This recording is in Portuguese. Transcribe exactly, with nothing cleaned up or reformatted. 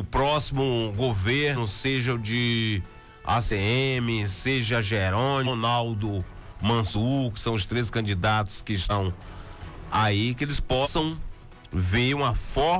próximo governo, seja o de A C M, seja Jerônimo, Ronaldo Mansur, que são os três candidatos que estão aí, que eles possam ver uma forma